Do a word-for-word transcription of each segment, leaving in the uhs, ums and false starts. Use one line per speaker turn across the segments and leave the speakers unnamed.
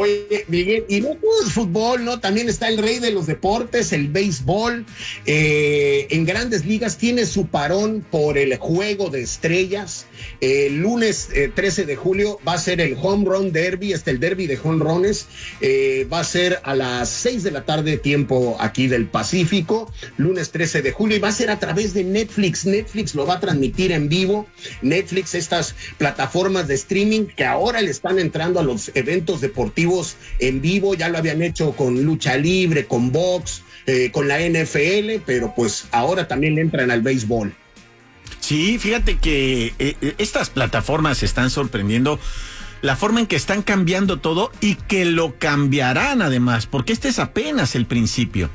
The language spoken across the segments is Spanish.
Oye, Miguel, y no todo es fútbol, ¿no? También está el rey de los deportes, el béisbol. Eh, en Grandes Ligas tiene su parón por el Juego de Estrellas. El eh, lunes eh, trece de julio va a ser el Home Run Derby, este el derby de home runs. Eh, va a ser a las seis de la tarde, tiempo aquí del Pacífico. Lunes trece de julio, y va a ser a través de Netflix. Netflix lo va a transmitir en vivo. Netflix, estas plataformas de streaming que ahora le están entrando a los eventos deportivos en vivo. Ya lo habían hecho con lucha libre, con box, eh, con la N F L, pero pues ahora también le entran al béisbol.
Sí, fíjate que eh, estas plataformas están sorprendiendo la forma en que están cambiando todo y que lo cambiarán además, porque este es apenas el principio.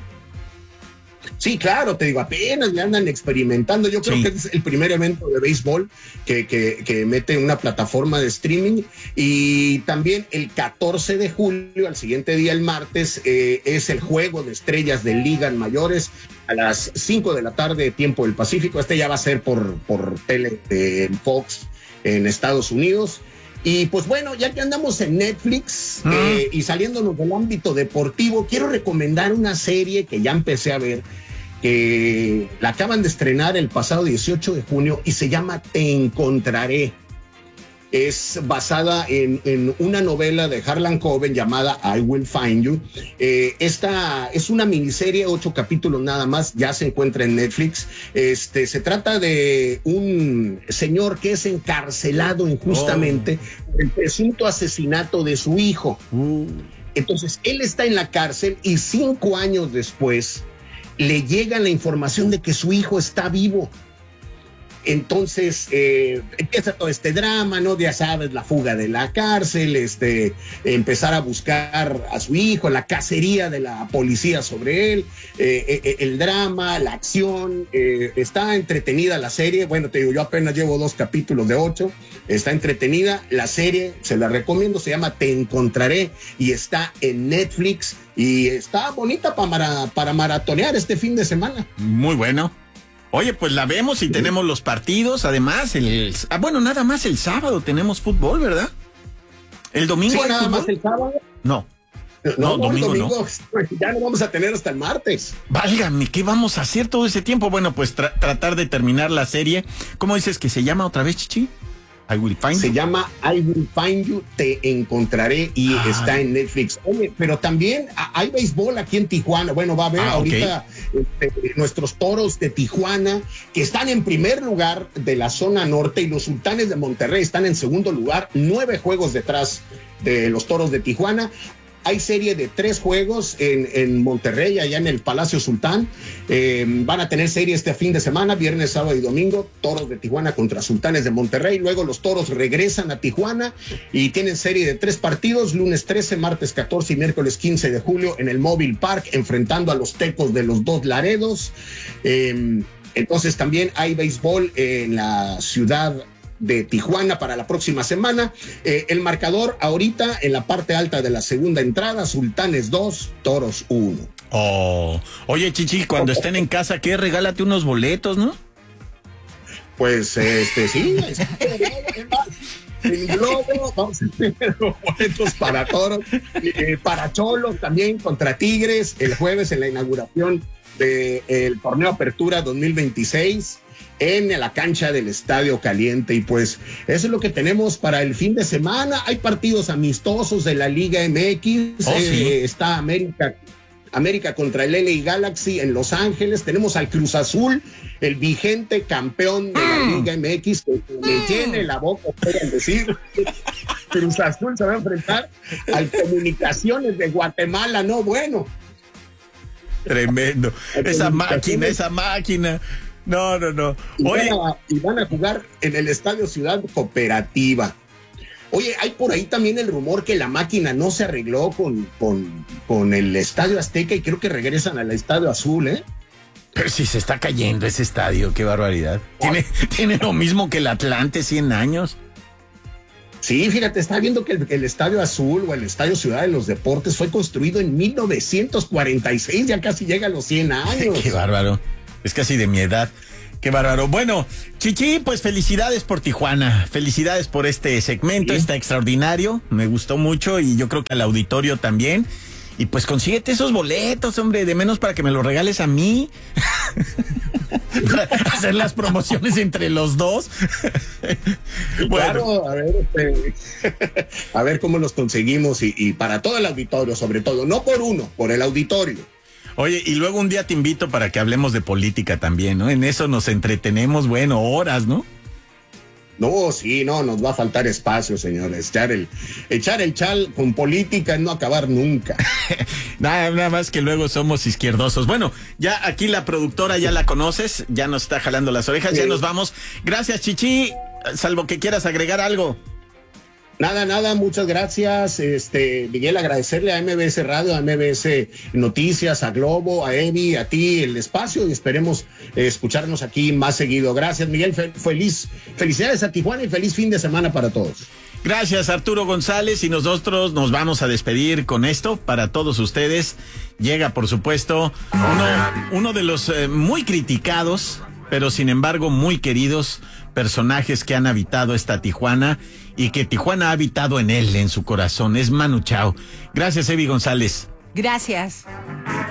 Sí, claro, te digo, apenas le andan experimentando. Yo creo sí. que es el primer evento de béisbol que, que, que mete una plataforma de streaming. Y también el catorce de julio, al siguiente día, el martes, eh, es el Juego de Estrellas de Ligas Mayores a las cinco de la tarde, tiempo del Pacífico. Este ya va a ser por, por tele de Fox en Estados Unidos. Y pues bueno, ya que andamos en Netflix mm. eh, y saliéndonos del ámbito deportivo, quiero recomendar una serie que ya empecé a ver, que la acaban de estrenar el pasado dieciocho de junio y se llama Te Encontraré. Es basada en, en una novela de Harlan Coben llamada I Will Find You. Eh, esta es una miniserie, ocho capítulos nada más, ya se encuentra en Netflix. Este, se trata de un señor que es encarcelado injustamente oh. por el presunto asesinato de su hijo. Uh. Entonces, él está en la cárcel y cinco años después le llega la información de que su hijo está vivo. Entonces eh, empieza todo este drama, ¿no? Ya sabes, la fuga de la cárcel, este, empezar a buscar a su hijo, la cacería de la policía sobre él, eh, eh, el drama, la acción. Eh, está entretenida la serie. Bueno, te digo, yo apenas llevo dos capítulos de ocho. Está entretenida la serie, se la recomiendo. Se llama Te Encontraré y está en Netflix y está bonita para, para maratonear este fin de semana.
Muy bueno. Oye, pues la vemos y sí. tenemos los partidos, además, el, ah, bueno, nada más el sábado tenemos fútbol, ¿verdad? ¿El domingo?
Sí, nada
fútbol?
más el sábado.
No.
No, no, no domingo, domingo no. Ya no vamos a tener hasta el martes.
Válgame, ¿qué vamos a hacer todo ese tiempo? Bueno, pues tra- tratar de terminar la serie. ¿Cómo dices que se llama otra vez, Chichi? I Will Find
Se
You.
llama I Will Find You, Te Encontraré, y ah. está en Netflix. Oye, pero también hay béisbol aquí en Tijuana. Bueno, va a haber ah, ahorita okay. este, nuestros Toros de Tijuana, que están en primer lugar de la zona norte, y los Sultanes de Monterrey están en segundo lugar, nueve juegos detrás de los Toros de Tijuana. Hay serie de tres juegos en, en Monterrey, allá en el Palacio Sultán. Eh, van a tener serie este fin de semana, viernes, sábado y domingo. Toros de Tijuana contra Sultanes de Monterrey. Luego los Toros regresan a Tijuana y tienen serie de tres partidos, lunes trece, martes catorce y miércoles quince de julio en el Mobile Park, enfrentando a los Tecos de los Dos Laredos. Eh, entonces también hay béisbol en la ciudad de Tijuana para la próxima semana. Eh, el marcador ahorita en la parte alta de la segunda entrada, Sultanes dos, Toros uno.
Oh, oye, Chichi, cuando estén en casa, ¿qué? Regálate unos boletos, ¿no?
Pues, este, sí, en Globo vamos a tener los boletos para Toros, eh, para Cholos también contra Tigres, el jueves en la inauguración del torneo Apertura dos mil veintiséis. En la cancha del Estadio Caliente. Y pues eso es lo que tenemos para el fin de semana. Hay partidos amistosos de la Liga M X. Oh, eh, sí. Está América, América contra el L A Galaxy en Los Ángeles. Tenemos al Cruz Azul, el vigente campeón de la Liga M X, que le llene la boca, pueden decir. Cruz Azul se va a enfrentar al Comunicaciones de Guatemala. No, bueno.
Tremendo. Esa máquina, esa máquina. No, no, no.
Oye. Y, van a, y van a jugar en el Estadio Ciudad Cooperativa. Oye, hay por ahí también el rumor que la máquina no se arregló con, con, con el Estadio Azteca y creo que regresan al Estadio Azul, ¿eh?
Pero si se está cayendo ese estadio, qué barbaridad. Tiene, tiene lo mismo que el Atlante, cien años.
Sí, fíjate, está viendo que el, el Estadio Azul o el Estadio Ciudad de los Deportes fue construido en mil novecientos cuarenta y seis, ya casi llega a los cien años.
Qué bárbaro. Es casi de mi edad. Qué bárbaro. Bueno, Chichi, pues felicidades por Tijuana, felicidades por este segmento, sí. Está extraordinario, me gustó mucho y yo creo que al auditorio también. Y pues consíguete esos boletos, hombre, de menos para que me los regales a mí. Para hacer las promociones entre los dos.
Bueno. Claro, a ver, este, a ver cómo los conseguimos y, y para todo el auditorio, sobre todo, no por uno, por el auditorio.
Oye, y luego un día te invito para que hablemos de política también, ¿no? En eso nos entretenemos, bueno, horas, ¿no?
No, sí, no, nos va a faltar espacio, señores. Echar el, echar el chal con política es no acabar nunca.
nada, nada más que luego somos izquierdosos. Bueno, ya aquí la productora ya la conoces, ya nos está jalando las orejas, sí. Ya nos vamos. Gracias, Chichi, salvo que quieras agregar algo.
Nada, nada, muchas gracias, este, Miguel, agradecerle a M B S Radio, a M B S Noticias, a Globo, a Evi, a ti el espacio y esperemos eh, escucharnos aquí más seguido. Gracias, Miguel, fe- feliz, felicidades a Tijuana y feliz fin de semana para todos.
Gracias, Arturo González, y nosotros nos vamos a despedir con esto para todos ustedes. Llega, por supuesto, uno, uno de los eh, muy criticados, pero sin embargo muy queridos personajes que han habitado esta Tijuana y que Tijuana ha habitado en él, en su corazón. Es Manu Chao. Gracias, Evi González.
Gracias.